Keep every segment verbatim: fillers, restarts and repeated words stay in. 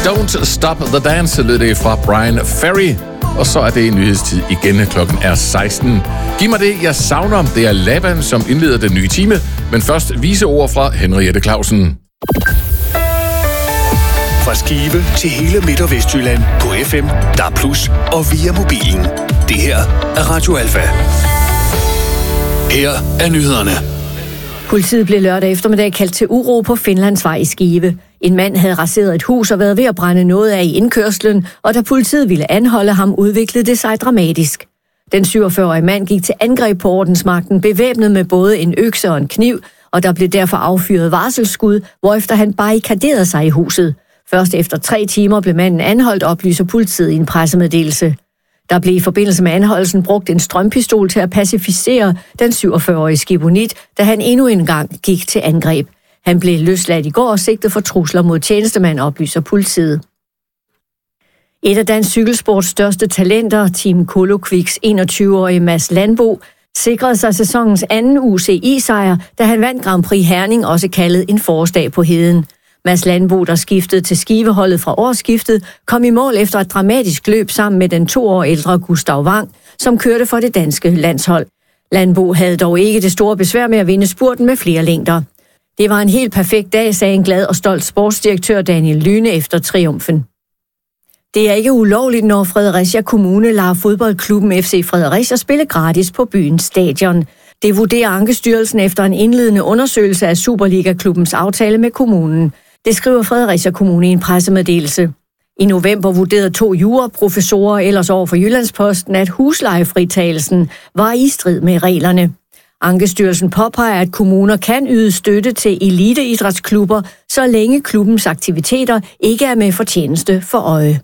Don't Stop the Dance lød det fra Brian Ferry. Og så er det nyhedstid igen. Klokken er seksten. Giv mig det, jeg savner. Det er Laban, som indleder den nye time. Men først vise ord fra Henriette Clausen. Fra Skive til hele Midt- og Vestjylland på F M, D A B plus, og via mobilen. Det her er Radio Alfa. Her er nyhederne. Politiet blev lørdag eftermiddag kaldt til uro på Finlandsvej i Skive. En mand havde raseret et hus og været ved at brænde noget af i indkørslen, og da politiet ville anholde ham, udviklede det sig dramatisk. Den syvogfyrre-årige mand gik til angreb på ordensmagten, bevæbnet med både en økse og en kniv, og der blev derfor affyret varselsskud, hvorefter han barrikaderede sig i huset. Først efter tre timer blev manden anholdt, oplyser politiet i en pressemeddelelse. Der blev i forbindelse med anholdelsen brugt en strømpistol til at pacificere den syvogfyrre-årige skibonit, da han endnu en gang gik til angreb. Han blev løsladt i går og sigtet for trusler mod tjenestemand, oplyser politiet. Et af dansk cykelsports største talenter, Team Colo-Quiks enogtyve-årige Mads Landbo, sikrede sig sæsonens anden U C I-sejr, da han vandt Grand Prix Herning, også kaldet en forårsdag på heden. Mads Landbo, der skiftede til Skiveholdet fra årsskiftet, kom i mål efter et dramatisk løb sammen med den to år ældre Gustav Wang, som kørte for det danske landshold. Landbo havde dog ikke det store besvær med at vinde spurten med flere længder. Det var en helt perfekt dag, sagde en glad og stolt sportsdirektør Daniel Lyne efter triumfen. Det er ikke ulovligt, når Fredericia Kommune lader fodboldklubben F C Fredericia spille gratis på byens stadion. Det vurderer Ankestyrelsen efter en indledende undersøgelse af Superliga-klubbens aftale med kommunen. Det skriver Fredericia Kommune i en pressemeddelelse. I november vurderede to juraprofessorer ellers over for Jyllandsposten, at huslejefritagelsen var i strid med reglerne. Ankestyrelsen påpeger, at kommuner kan yde støtte til eliteidrætsklubber, så længe klubbens aktiviteter ikke er med fortjeneste for øje.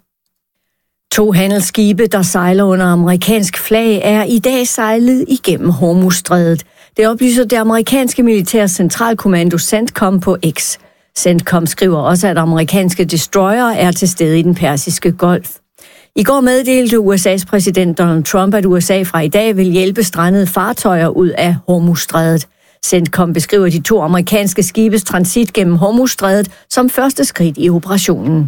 To handelsskibe, der sejler under amerikansk flag, er i dag sejlet igennem Hormuzstrædet. Det oplyser det amerikanske militære centralkommando CENTCOM på X. CENTCOM skriver også, at amerikanske destroyere er til stede i den persiske golf. I går meddelte U S A's præsident Donald Trump, at U S A fra i dag vil hjælpe strandede fartøjer ud af Hormuzstrædet. CENTCOM beskriver de to amerikanske skibes transit gennem Hormuzstrædet som første skridt i operationen.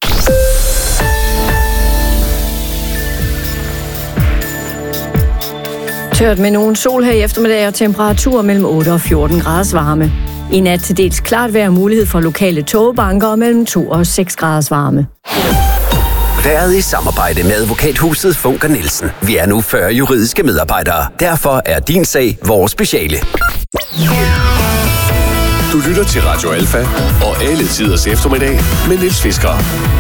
Tørt med nogen sol her i eftermiddag og temperaturer mellem otte og fjorten graders varme. I nat til dels klart vejr, mulighed for lokale tågebanker og mellem to og seks graders varme. Været i samarbejde med advokathuset Funker Nielsen. Vi er nu fyrre juridiske medarbejdere. Derfor er din sag vores speciale. Du lytter til Radio Alfa og alle tiders eftermiddag med Niels Fisker.